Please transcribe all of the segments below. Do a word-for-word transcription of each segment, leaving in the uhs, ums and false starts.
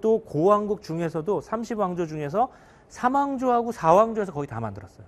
이것도 고왕국 중에서도 삼십 왕조 중에서 삼 왕조하고 사 왕조에서 거의 다 만들었어요.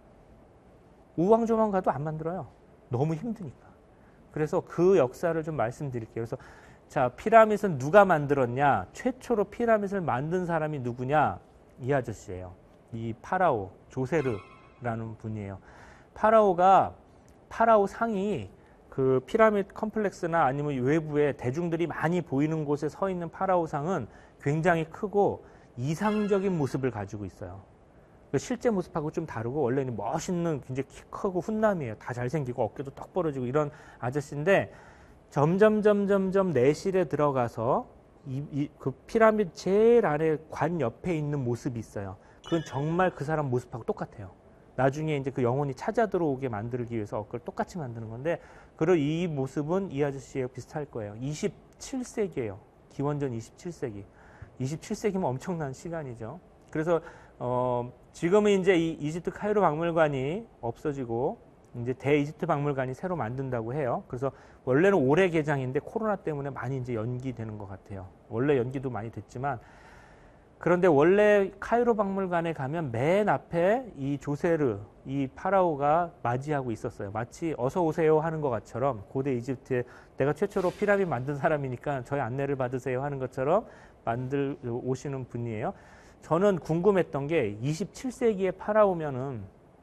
오 왕조만 가도 안 만들어요. 너무 힘드니까. 그래서 그 역사를 좀 말씀드릴게요. 그래서 자, 피라밋은 누가 만들었냐? 최초로 피라밋을 만든 사람이 누구냐? 이 아저씨예요. 이 파라오, 조세르라는 분이에요. 파라오가, 파라오 상이 그 피라밋 컴플렉스나 아니면 외부에 대중들이 많이 보이는 곳에 서 있는 파라오 상은 굉장히 크고 이상적인 모습을 가지고 있어요. 실제 모습하고 좀 다르고 원래는 멋있는 굉장히 키 크고 훈남이에요. 다 잘생기고 어깨도 떡 벌어지고 이런 아저씨인데 점점 점점 점 내실에 들어가서 이, 이, 그 피라밋 제일 아래 관 옆에 있는 모습이 있어요. 그건 정말 그 사람 모습하고 똑같아요. 나중에 이제 그 영혼이 찾아 들어오게 만들기 위해서 그걸 똑같이 만드는 건데, 그리고 이 모습은 이 아저씨에 비슷할 거예요. 이십칠 세기예요. 기원전 이십칠 세기. 이십칠 세기면 엄청난 시간이죠. 그래서 어, 지금은 이제 이 이집트 카이로 박물관이 없어지고 이제 대이집트 박물관이 새로 만든다고 해요. 그래서 원래는 올해 개장인데 코로나 때문에 많이 이제 연기되는 것 같아요. 원래 연기도 많이 됐지만, 그런데 원래 카이로 박물관에 가면 맨 앞에 이 조세르, 이 파라오가 맞이하고 있었어요. 마치 어서 오세요 하는 것처럼 고대 이집트에 내가 최초로 피라밋 만든 사람이니까 저희 안내를 받으세요 하는 것처럼 만들 오시는 분이에요. 저는 궁금했던 게 이십칠 세기의 파라오면은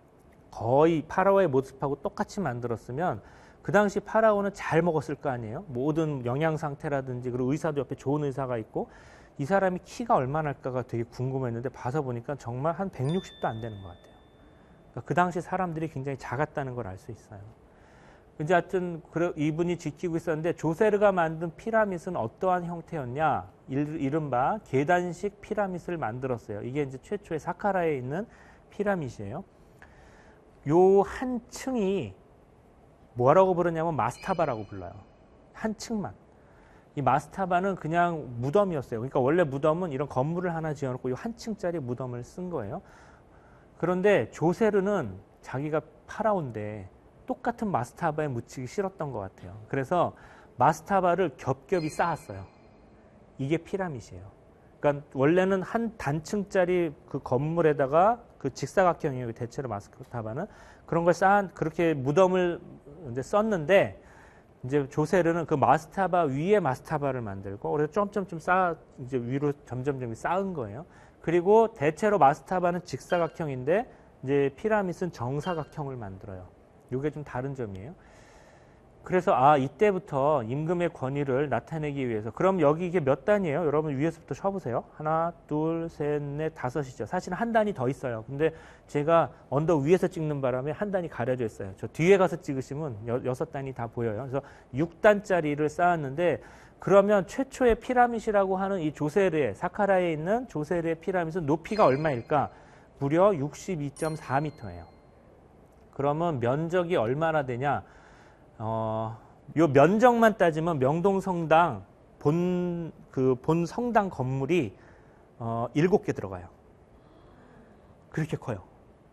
거의 파라오의 모습하고 똑같이 만들었으면 그 당시 파라오는 잘 먹었을 거 아니에요. 모든 영양 상태라든지, 그리고 의사도 옆에 좋은 의사가 있고, 이 사람이 키가 얼마나 할까가 되게 궁금했는데 봐서 보니까 정말 한 백육십도 안 되는 것 같아요. 그러니까 그 당시 사람들이 굉장히 작았다는 걸 알 수 있어요. 이제 하여튼 이분이 지키고 있었는데, 조세르가 만든 피라밋은 어떠한 형태였냐? 이른바 계단식 피라밋을 만들었어요. 이게 이제 최초의 사카라에 있는 피라밋이에요. 요 한 층이 뭐라고 부르냐면 마스타바라고 불러요. 한 층만. 이 마스타바는 그냥 무덤이었어요. 그러니까 원래 무덤은 이런 건물을 하나 지어놓고 이 한 층짜리 무덤을 쓴 거예요. 그런데 조세르는 자기가 파라오인데 똑같은 마스타바에 묻히기 싫었던 것 같아요. 그래서 마스타바를 겹겹이 쌓았어요. 이게 피라밋이에요. 그러니까 원래는 한 단층짜리 그 건물에다가 그 직사각형이에요. 대체로 마스타바는 그런 걸 쌓은, 그렇게 무덤을 이제 썼는데, 이제 조세르는 그 마스타바 위에 마스타바를 만들고, 그래서 점점점 쌓아, 이제 위로 점점점 쌓은 거예요. 그리고 대체로 마스타바는 직사각형인데, 이제 피라밋은 정사각형을 만들어요. 이게 좀 다른 점이에요. 그래서 아, 이때부터 임금의 권위를 나타내기 위해서, 그럼 여기 이게 몇 단이에요? 여러분 위에서부터 쳐보세요. 하나, 둘, 셋, 넷, 다섯이죠. 사실은 한 단이 더 있어요. 근데 제가 언덕 위에서 찍는 바람에 한 단이 가려져 있어요. 저 뒤에 가서 찍으시면 여, 여섯 단이 다 보여요. 그래서 육 단짜리를 쌓았는데, 그러면 최초의 피라밋이라고 하는 이 조세르의, 사카라에 있는 조세르의 피라밋은 높이가 얼마일까? 무려 육십이 점 사 미터예요. 그러면 면적이 얼마나 되냐? 어, 요 면적만 따지면 명동성당 본, 그 본 성당 건물이 어, 일곱 개 들어가요. 그렇게 커요.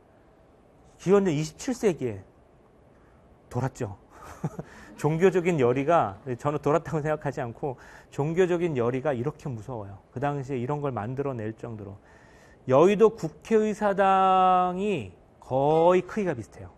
기원전 이십칠 세기에 돌았죠. 종교적인 열의가, 저는 돌았다고 생각하지 않고 종교적인 열의가 이렇게 무서워요. 그 당시에 이런 걸 만들어낼 정도로. 여의도 국회의사당이 거의 크기가 비슷해요.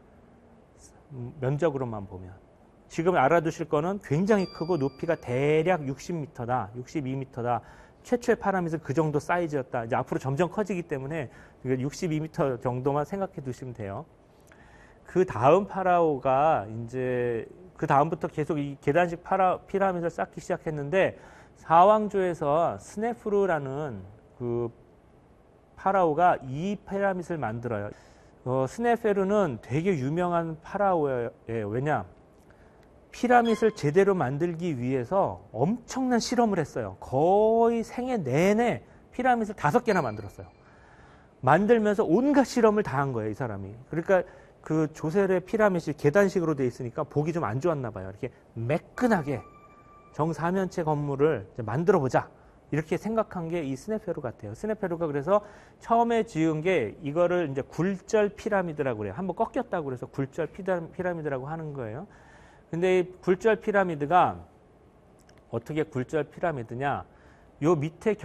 면적으로만 보면. 지금 알아두실 거는 굉장히 크고 높이가 대략 육십 미터다, 육십이 미터다. 최초의 피라밋은 그 정도 사이즈였다. 이제 앞으로 점점 커지기 때문에 육십이 미터 정도만 생각해 두시면 돼요. 그 다음 파라오가 이제 그 다음부터 계속 이 계단식 파라, 피라밋을 쌓기 시작했는데, 사왕조에서 스네프르라는 그 파라오가 이 피라밋을 만들어요. 어, 스네페르는 되게 유명한 파라오예요. 왜냐? 피라밋을 제대로 만들기 위해서 엄청난 실험을 했어요. 거의 생애 내내 피라밋을 다섯 개나 만들었어요. 만들면서 온갖 실험을 다 한 거예요, 이 사람이. 그러니까 그 조세르의 피라밋이 계단식으로 돼 있으니까 보기 좀 안 좋았나 봐요. 이렇게 매끈하게 정사면체 건물을 만들어 보자. 이렇게 생각한 게 이 스네페루 같아요. 스네페루가 그래서 처음에 지은 게 이거를 이제 굴절 피라미드라고 그래요. 한번 꺾였다고 그래서 굴절 피라미드라고 하는 거예요. 근데 이 굴절 피라미드가 어떻게 굴절 피라미드냐? 요 밑에